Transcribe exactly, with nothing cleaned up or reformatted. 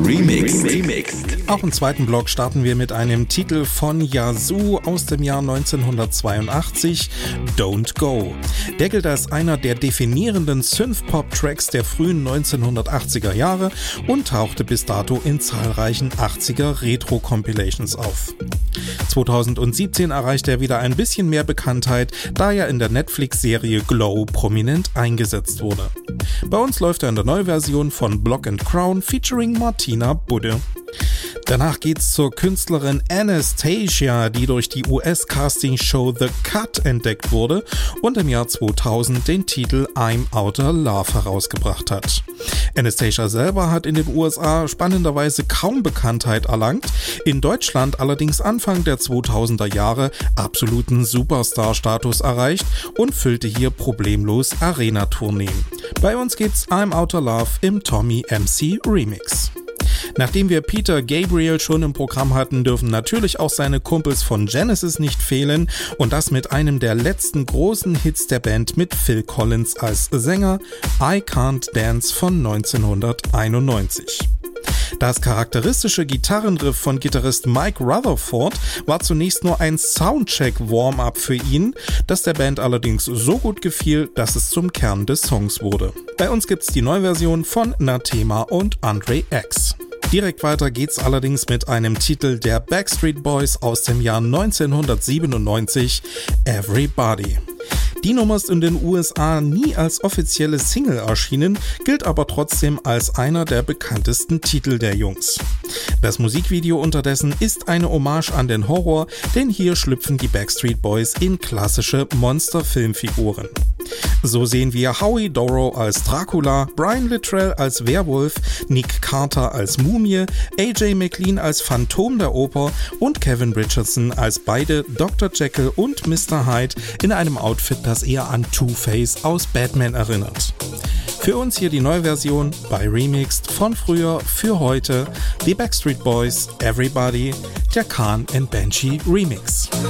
Remixed. Remixed. Auch im zweiten Block starten wir mit einem Titel von Yazoo aus dem Jahr neunzehnhundertzweiundachtzig, Don't Go. Der gilt als einer der definierenden Synth-Pop-Tracks der frühen neunzehnhundertachtziger Jahre und tauchte bis dato in zahlreichen achtziger Retro-Compilations auf. zweitausendsiebzehn erreichte er wieder ein bisschen mehr Bekanntheit, da er in der Netflix-Serie Glow prominent eingesetzt wurde. Bei uns läuft er in der Neuversion von Block and Crown featuring Martina Budde. Danach geht's zur Künstlerin Anastacia, die durch die U S-Casting-Show The Cut entdeckt wurde und im Jahr zweitausend den Titel I'm Outta Love herausgebracht hat. Anastacia selber hat in den U S A spannenderweise kaum Bekanntheit erlangt, in Deutschland allerdings Anfang der zweitausender Jahre absoluten Superstar-Status erreicht und füllte hier problemlos Arena-Tourneen. Bei uns geht's I'm Outta Love im Tommy M C Remix. Nachdem wir Peter Gabriel schon im Programm hatten, dürfen natürlich auch seine Kumpels von Genesis nicht fehlen und das mit einem der letzten großen Hits der Band mit Phil Collins als Sänger, I Can't Dance von neunzehnhunderteinundneunzig. Das charakteristische Gitarrenriff von Gitarrist Mike Rutherford war zunächst nur ein Soundcheck-Warm-up für ihn, das der Band allerdings so gut gefiel, dass es zum Kern des Songs wurde. Bei uns gibt's die Neuversion von Nathema und Andre X. Direkt weiter geht's allerdings mit einem Titel der Backstreet Boys aus dem Jahr neunzehnhundertsiebenundneunzig, Everybody. Die Nummer ist in den U S A nie als offizielle Single erschienen, gilt aber trotzdem als einer der bekanntesten Titel der Jungs. Das Musikvideo unterdessen ist eine Hommage an den Horror, denn hier schlüpfen die Backstreet Boys in klassische Monster-Filmfiguren. So sehen wir Howie Dorough als Dracula, Brian Littrell als Werwolf, Nick Carter als Mumie, A J McLean als Phantom der Oper und Kevin Richardson als beide Doktor Jekyll und Mister Hyde in einem Outfit, das eher an Two-Face aus Batman erinnert. Für uns hier die Neuversion bei Remixed von früher für heute, die Backstreet Boys, Everybody, der Khan and Banshee Remix.